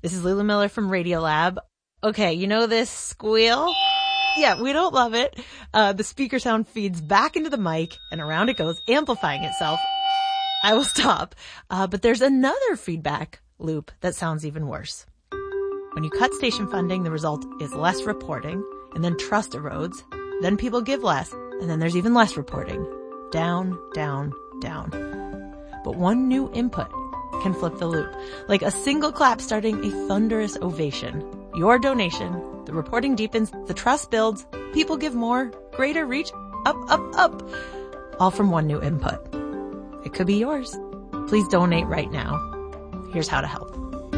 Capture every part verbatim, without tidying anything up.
This is Lulu Miller from Radiolab. Okay, you know this squeal? Yeah, we don't love it. Uh, the speaker sound feeds back into the mic and around it goes, amplifying itself. I will stop. Uh, but there's another feedback loop that sounds even worse. When you cut station funding, the result is less reporting, and then trust erodes. Then people give less, and then there's even less reporting. Down, down, down. But one new input can flip the loop. Like a single clap starting a thunderous ovation. Your donation, the reporting deepens, the trust builds, people give more, greater reach, up, up, up. All from one new input. It could be yours. Please donate right now. Here's how to help.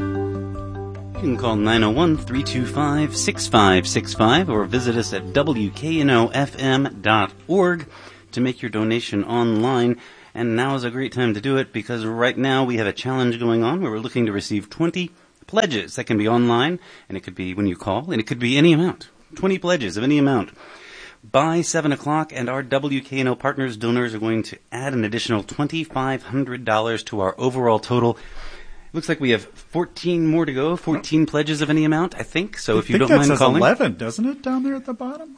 You can call nine oh one, three two five, six five six five or visit us at W K N O F M dot org to make your donation online. And now is a great time to do it because right now we have a challenge going on where we're looking to receive twenty pledges. That can be online, and it could be when you call, and it could be any amount. twenty pledges of any amount. By seven o'clock, and our W K N O partners, donors, are going to add an additional twenty-five hundred dollars to our overall total. Looks like we have fourteen more to go, fourteen pledges of any amount, I think. So I if you think don't that mind says calling. eleven, doesn't it, down there at the bottom?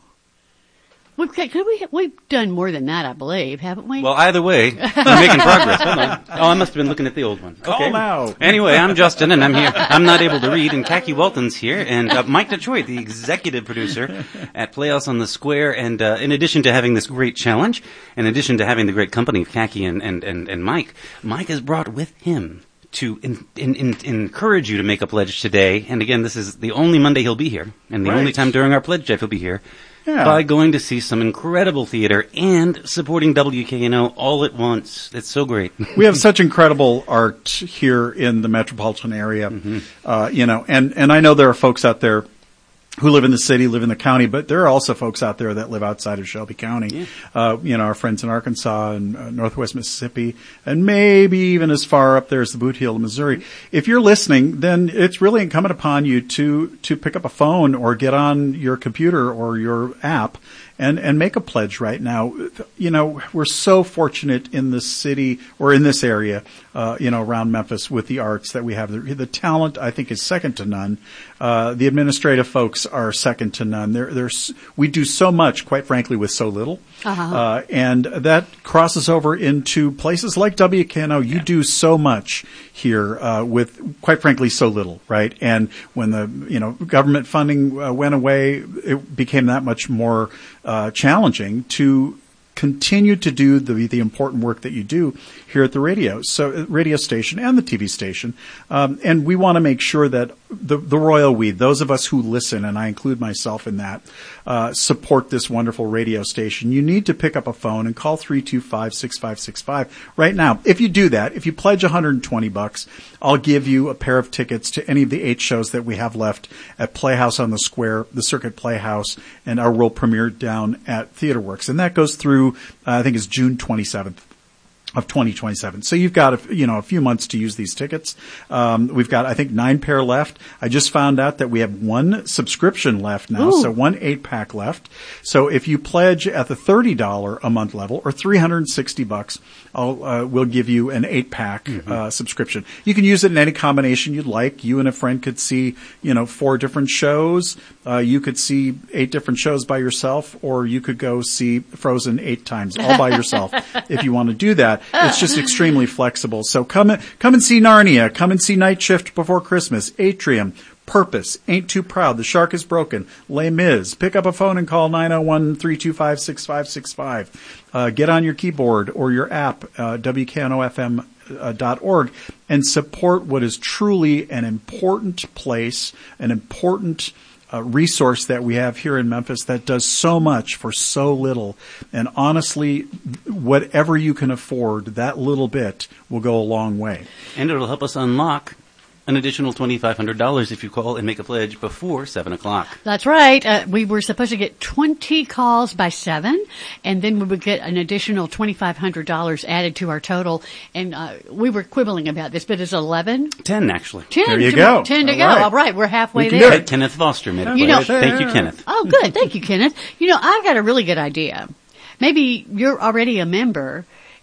We've, could we, we've done more than that, I believe, haven't we? Well, either way, we're making progress. Hold on. Oh, I must have been looking at the old one. Call Okay. now. Anyway, I'm Justin, and I'm here. I'm not able to read, and Khaki Walton's here, and uh, Mike Detroit, the executive producer at Playhouse on the Square. And uh, in addition to having this great challenge, in addition to having the great company of Khaki and, and, and, and Mike, Mike has brought with him to in, in, in, encourage you to make a pledge today. And again, this is the only Monday he'll be here, and the Right. only time during our pledge drive he'll be here. Yeah. By going to see some incredible theater and supporting W K N O all at once. It's so great. We have such incredible art here in the metropolitan area, mm-hmm. uh, you know, and, and I know there are folks out there who live in the city, live in the county, but there are also folks out there that live outside of Shelby County. Yeah. Uh, you know, our friends in Arkansas and uh, Northwest Mississippi, and maybe even as far up there as the Boot Heel of Missouri. If you're listening, then it's really incumbent upon you to, to pick up a phone or get on your computer or your app and, and make a pledge right now. You know, we're so fortunate in this city or in this area, uh, you know, around Memphis with the arts that we have. The, the talent, I think, is second to none. Uh, the administrative folks are second to none. There, there's, we do so much, quite frankly, with so little. Uh-huh. Uh, and that crosses over into places like W K N O. You yeah. do so much here, uh, with, quite frankly, so little, right? And when the, you know, government funding uh, went away, it became that much more, uh, challenging to continue to do the the important work that you do here at the radio, so radio station and the T V station, um, and we want to make sure that the the royal we, those of us who listen, and I include myself in that, uh, support this wonderful radio station. You need to pick up a phone and call three two five, six five six five right now. If you do that, if you pledge one hundred twenty bucks, I'll give you a pair of tickets to any of the eight shows that we have left at Playhouse on the Square, the Circuit Playhouse, and our world premiere down at TheaterWorks, and that goes through. Uh, I think it's June twenty-seventh of twenty twenty-seven. So you've got, a, you know, a few months to use these tickets. Um, we've got, I think, nine pair left. I just found out that we have one subscription left now, Ooh. so one eight-pack left. So if you pledge at the thirty dollars a month level or three hundred sixty bucks, I'll, uh, we'll give you an eight-pack mm-hmm. uh, subscription. You can use it in any combination you'd like. You and a friend could see, you know, four different shows. Uh, you could see eight different shows by yourself, or you could go see Frozen eight times all by yourself if you want to do that. It's just extremely flexible. So come, come and see Narnia. Come and see Night Shift Before Christmas, Atrium, Purpose, Ain't Too Proud, The Shark is Broken, Les Mis. Pick up a phone and call nine oh one, three two five, six five six five. Uh, get on your keyboard or your app, uh, W K N O F M dot org, and support what is truly an important place, an important Uh, resource that we have here in Memphis that does so much for so little. And honestly, whatever you can afford, that little bit will go a long way. And it'll help us unlock an additional twenty-five hundred dollars if you call and make a pledge before seven o'clock. That's right. Uh, we were supposed to get twenty calls by seven, and then we would get an additional twenty-five hundred dollars added to our total. And uh, we were quibbling about this, but it's eleven? Ten, actually. Ten. There you to, go. Ten to All go. right. All right. We're halfway We can there. do it. Kenneth Foster made a You pledge. know- Thank you, Kenneth. Oh, good. Thank you, Kenneth. You know, I've got a really good idea. Maybe you're already a member,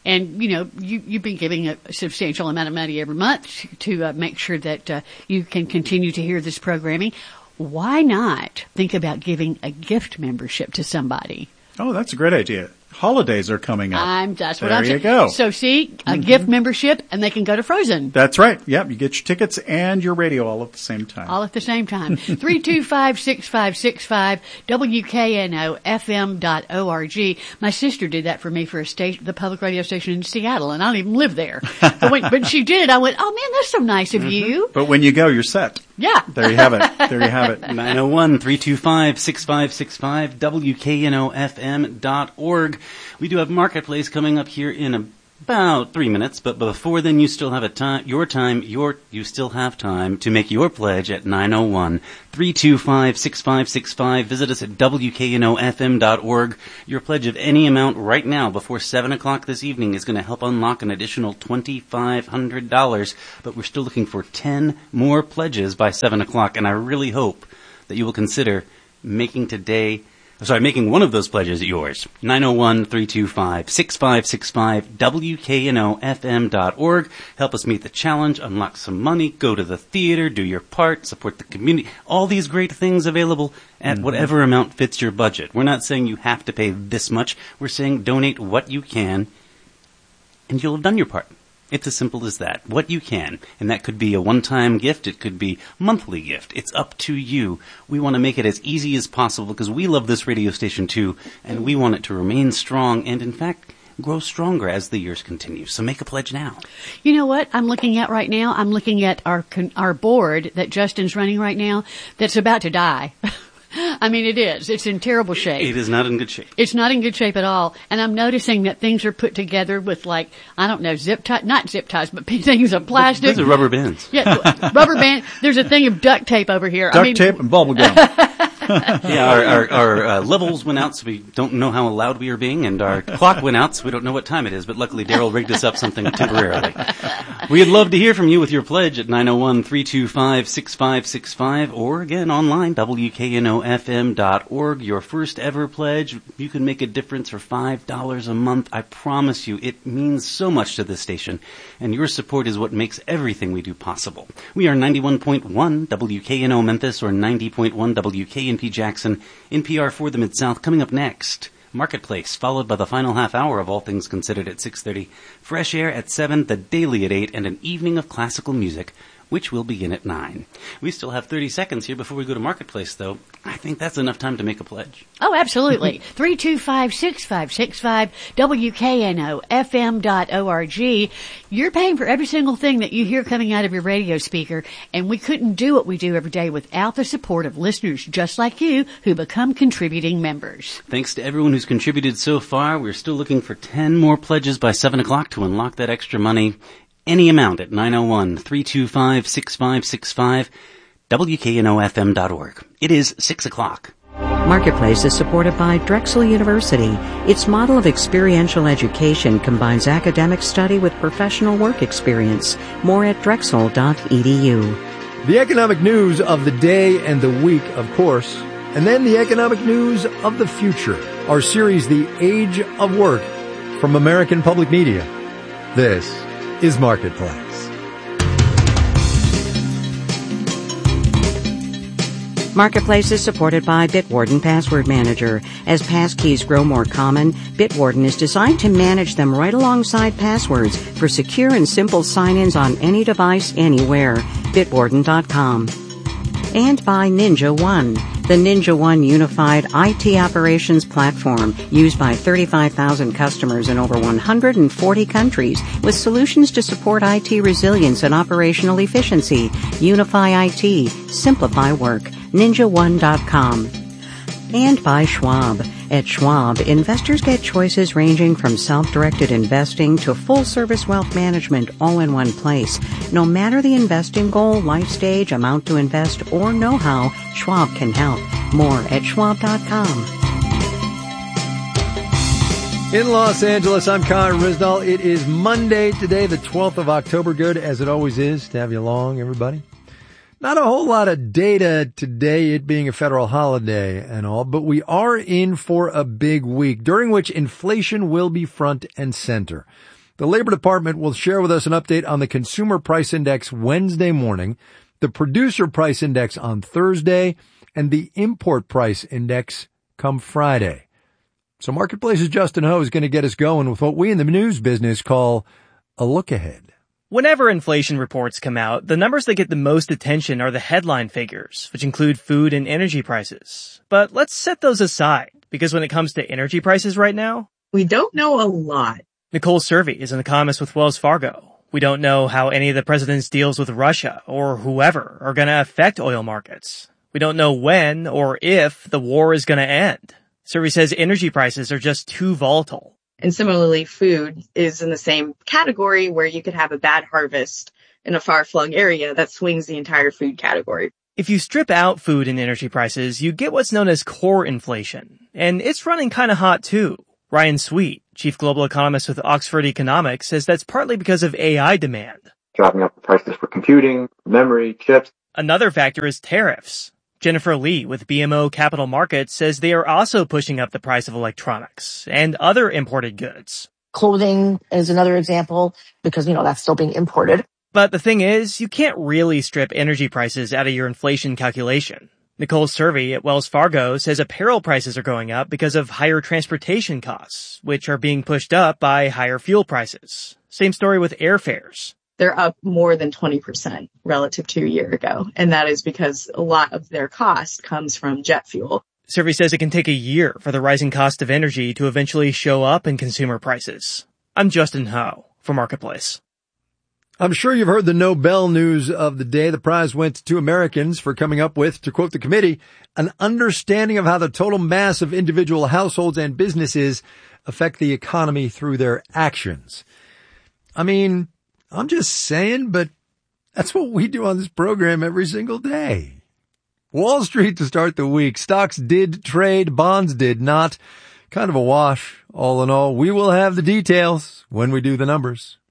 And, you know, you, you've been giving a substantial amount of money every month to uh, make sure that uh, you can continue to hear this programming. Why not think about giving a gift membership to somebody? Oh, that's a great idea. Holidays are coming up. I'm, that's what there I'm saying. There you go. So see, a Mm-hmm. gift membership and they can go to Frozen. That's right. Yep. You get your tickets and your radio all at the same time. All at the same time. three two five, six five six five, W K N O F M dot org. My sister did that for me for a station, the public radio station in Seattle, and I don't even live there. But, when, but she did. I went, oh man, that's so nice of mm-hmm. you. But when you go, you're set. Yeah. There you have it. There you have it. nine oh one, three two five, six five six five, W K N O F M dot org. We do have Marketplace coming up here in about three minutes, but before then you still have a time, your time, your, you still have time to make your pledge at nine oh one, three two five, six five six five. Visit us at W K N O F M dot org. Your pledge of any amount right now before seven o'clock this evening is going to help unlock an additional twenty-five hundred dollars, but we're still looking for ten more pledges by seven o'clock, and I really hope that you will consider making today Sorry, making one of those pledges yours. nine oh one, three two five, six five six five, W K N O F M dot org. Help us meet the challenge, unlock some money, go to the theater, do your part, support the community. All these great things available at mm-hmm. whatever amount fits your budget. We're not saying you have to pay this much. We're saying donate what you can, and you'll have done your part. It's as simple as that. What you can. And that could be a one-time gift. It could be a monthly gift. It's up to you. We want to make it as easy as possible because we love this radio station too, and we want it to remain strong and, in fact, grow stronger as the years continue. So make a pledge now. You know what I'm looking at right now? I'm looking at our our board that Justin's running right now that's about to die. I mean, it is. It's in terrible shape. It is not in good shape. It's not in good shape at all. And I'm noticing that things are put together with, like, I don't know, zip tie, not zip ties, but things of plastic. Those are rubber bands. Yeah, rubber band. There's a thing of duct tape over here. Duct I mean, tape and bubble gum. Yeah, our, our, our uh, levels went out, so we don't know how loud we are being, and our clock went out, so we don't know what time it is, but luckily Daryl rigged us up something temporarily. We'd love to hear from you with your pledge at nine oh one, three two five, six five six five, or again online, W K N O F M dot org. Your first ever pledge. You can make a difference for five dollars a month. I promise you, it means so much to this station, and your support is what makes everything we do possible. We are ninety-one point one W K N O Memphis or ninety point one W K N P Jackson, N P R for the Mid-South. Coming up next, Marketplace, followed by the final half hour of All Things Considered at six thirty, Fresh Air at seven, The Daily at eight, and an evening of classical music, which will begin at nine. We still have thirty seconds here before we go to Marketplace, though. I think that's enough time to make a pledge. Oh, absolutely. three two five, six five six five, W K N O F M dot org. You're paying for every single thing that you hear coming out of your radio speaker, and we couldn't do what we do every day without the support of listeners just like you who become contributing members. Thanks to everyone who's contributed so far. We're still looking for ten more pledges by seven o'clock to unlock that extra money. Any amount at nine oh one, three two five, six five six five, W K N O F M dot org. It is six o'clock. Marketplace is supported by Drexel University. Its model of experiential education combines academic study with professional work experience. More at drexel dot e d u. The economic news of the day and the week, of course, and then the economic news of the future. Our series, The Age of Work, from American Public Media. This is Marketplace. Marketplace is supported by Bitwarden Password Manager. As passkeys grow more common, Bitwarden is designed to manage them right alongside passwords for secure and simple sign-ins on any device, anywhere. Bitwarden dot com. And by Ninja One, the Ninja One unified I T operations platform used by thirty-five thousand customers in over one hundred forty countries with solutions to support I T resilience and operational efficiency. Unify I T. Simplify work. Ninja One dot com. And by Schwab. At Schwab, investors get choices ranging from self-directed investing to full-service wealth management all in one place. No matter the investing goal, life stage, amount to invest, or know-how, Schwab can help. More at schwab dot com. In Los Angeles, I'm Con Risdall. It is Monday today, the twelfth of October. Good, as it always is, to have you along, everybody. Not a whole lot of data today, it being a federal holiday and all, but we are in for a big week during which inflation will be front and center. The Labor Department will share with us an update on the Consumer Price Index Wednesday morning, the Producer Price Index on Thursday, and the Import Price Index come Friday. So Marketplace's Justin Ho is going to get us going with what we in the news business call a look ahead. Whenever inflation reports come out, the numbers that get the most attention are the headline figures, which include food and energy prices. But let's set those aside, because when it comes to energy prices right now, we don't know a lot. Nicole Servi is an economist with Wells Fargo. We don't know how any of the president's deals with Russia or whoever are going to affect oil markets. We don't know when or if the war is going to end. Servi says energy prices are just too volatile. And similarly, food is in the same category where you could have a bad harvest in a far-flung area that swings the entire food category. If you strip out food and energy prices, you get what's known as core inflation. And it's running kind of hot too. Ryan Sweet, chief global economist with Oxford Economics, says that's partly because of A I demand. Driving up the prices for computing, memory, chips. Another factor is tariffs. Jennifer Lee with B M O Capital Markets says they are also pushing up the price of electronics and other imported goods. Clothing is another example because, you know, that's still being imported. But the thing is, you can't really strip energy prices out of your inflation calculation. Nicole Servi at Wells Fargo says apparel prices are going up because of higher transportation costs, which are being pushed up by higher fuel prices. Same story with airfares. They're up more than twenty percent relative to a year ago. And that is because a lot of their cost comes from jet fuel. Servi says it can take a year for the rising cost of energy to eventually show up in consumer prices. I'm Justin Ho for Marketplace. I'm sure you've heard the Nobel news of the day. The prize went to two Americans for coming up with, to quote the committee, an understanding of how the total mass of individual households and businesses affect the economy through their actions. I mean, I'm just saying, but that's what we do on this program every single day. Wall Street to start the week. Stocks did trade, bonds did not. Kind of a wash, all in all. We will have the details when we do the numbers.